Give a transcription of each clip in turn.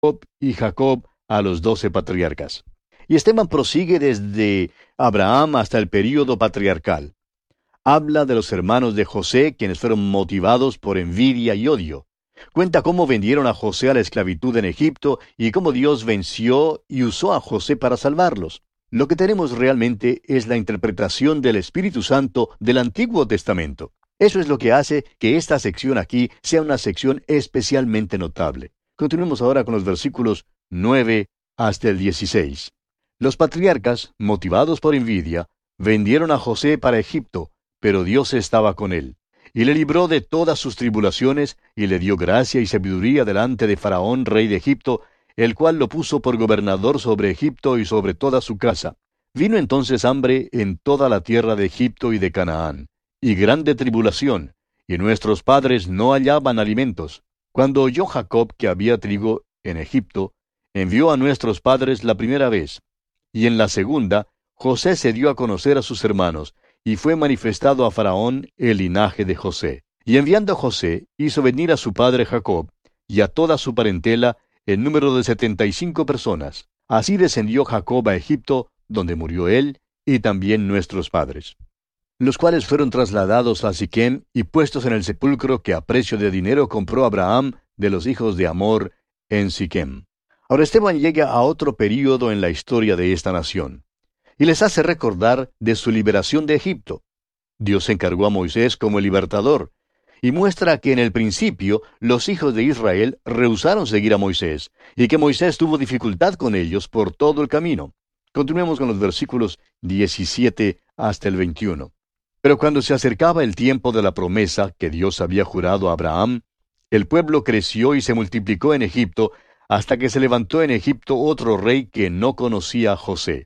y Jacob a los 12 patriarcas. Y Esteban prosigue desde Abraham hasta el período patriarcal. Habla de los hermanos de José, quienes fueron motivados por envidia y odio. Cuenta cómo vendieron a José a la esclavitud en Egipto y cómo Dios venció y usó a José para salvarlos. Lo que tenemos realmente es la interpretación del Espíritu Santo del Antiguo Testamento. Eso es lo que hace que esta sección aquí sea una sección especialmente notable. Continuemos ahora con los versículos 9 hasta el 16. Los patriarcas, motivados por envidia, vendieron a José para Egipto, pero Dios estaba con él, y le libró de todas sus tribulaciones, y le dio gracia y sabiduría delante de Faraón, rey de Egipto, el cual lo puso por gobernador sobre Egipto y sobre toda su casa. Vino entonces hambre en toda la tierra de Egipto y de Canaán, y grande tribulación, y nuestros padres no hallaban alimentos. Cuando oyó Jacob que había trigo en Egipto, envió a nuestros padres la primera vez, y en la segunda, José se dio a conocer a sus hermanos, y fue manifestado a Faraón el linaje de José. Y enviando a José, hizo venir a su padre Jacob, y a toda su parentela, en número de 75 personas. Así descendió Jacob a Egipto, donde murió él, y también nuestros padres, los cuales fueron trasladados a Siquem y puestos en el sepulcro que a precio de dinero compró Abraham de los hijos de Amor en Siquem. Ahora Esteban llega a otro período en la historia de esta nación, y les hace recordar de su liberación de Egipto. Dios encargó a Moisés como el libertador, y muestra que en el principio los hijos de Israel rehusaron seguir a Moisés, y que Moisés tuvo dificultad con ellos por todo el camino. Continuemos con los versículos 17 hasta el 21. Pero cuando se acercaba el tiempo de la promesa que Dios había jurado a Abraham, el pueblo creció y se multiplicó en Egipto, hasta que se levantó en Egipto otro rey que no conocía a José.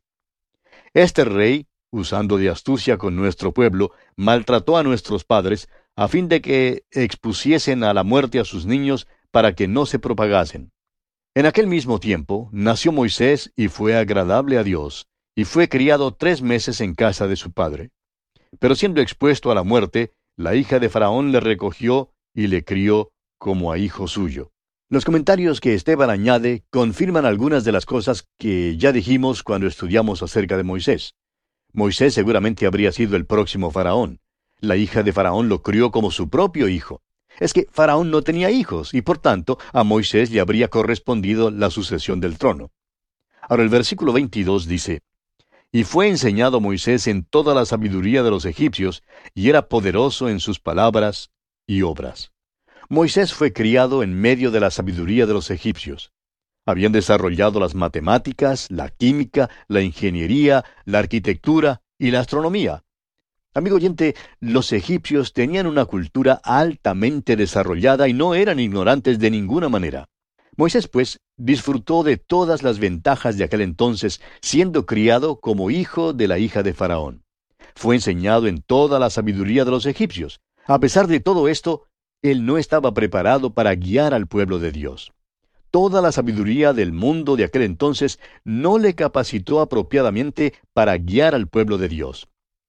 Este rey, usando de astucia con nuestro pueblo, maltrató a nuestros padres, a fin de que expusiesen a la muerte a sus niños para que no se propagasen. En aquel mismo tiempo nació Moisés y fue agradable a Dios, y fue criado 3 meses en casa de su padre. Pero siendo expuesto a la muerte, la hija de Faraón le recogió y le crió como a hijo suyo. Los comentarios que Esteban añade confirman algunas de las cosas que ya dijimos cuando estudiamos acerca de Moisés. Moisés seguramente habría sido el próximo Faraón. La hija de Faraón lo crió como su propio hijo. Es que Faraón no tenía hijos, y por tanto a Moisés le habría correspondido la sucesión del trono. Ahora el versículo 22 dice: Y fue enseñado Moisés en toda la sabiduría de los egipcios, y era poderoso en sus palabras y obras. Moisés fue criado en medio de la sabiduría de los egipcios. Habían desarrollado las matemáticas, la química, la ingeniería, la arquitectura y la astronomía. Amigo oyente, los egipcios tenían una cultura altamente desarrollada y no eran ignorantes de ninguna manera. Moisés, pues, disfrutó de todas las ventajas de aquel entonces, siendo criado como hijo de la hija de Faraón. Fue enseñado en toda la sabiduría de los egipcios. A pesar de todo esto, él no estaba preparado para guiar al pueblo de Dios. Toda la sabiduría del mundo de aquel entonces no le capacitó apropiadamente para guiar al pueblo de Dios.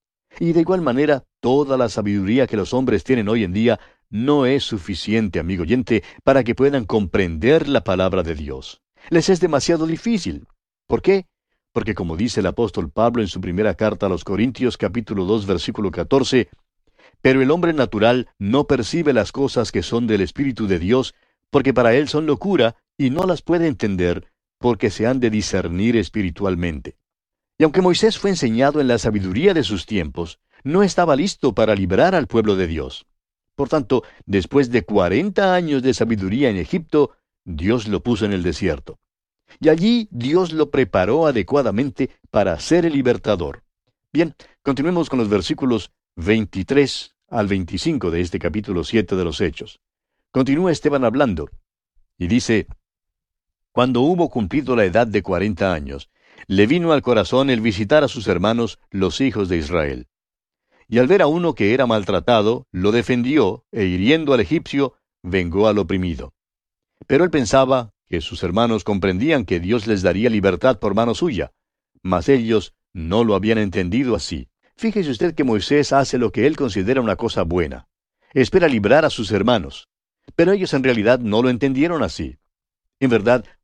Y de igual manera, toda la sabiduría que los hombres tienen hoy en día no es suficiente, amigo oyente, para que puedan comprender la palabra de Dios. Les es demasiado difícil. ¿Por qué? Porque como dice el apóstol Pablo en su primera carta a los Corintios, capítulo 2, versículo 14, pero el hombre natural no percibe las cosas que son del Espíritu de Dios, porque para él son locura, y no las puede entender, porque se han de discernir espiritualmente. Y aunque Moisés fue enseñado en la sabiduría de sus tiempos, no estaba listo para librar al pueblo de Dios. Por tanto, después de 40 años de sabiduría en Egipto, Dios lo puso en el desierto. Y allí Dios lo preparó adecuadamente para ser el libertador. Bien, continuemos con los versículos 23 al 25 de este capítulo 7 de los Hechos. Continúa Esteban hablando, y dice: Cuando hubo cumplido la edad de 40 años, le vino al corazón el visitar a sus hermanos, los hijos de Israel. Y al ver a uno que era maltratado, lo defendió, e hiriendo al egipcio, vengó al oprimido. Pero él pensaba que sus hermanos comprendían que Dios les daría libertad por mano suya, mas ellos no lo habían entendido así. Fíjese usted que Moisés hace lo que él considera una cosa buena. Espera librar a sus hermanos. Pero ellos en realidad no lo entendieron así. En verdad,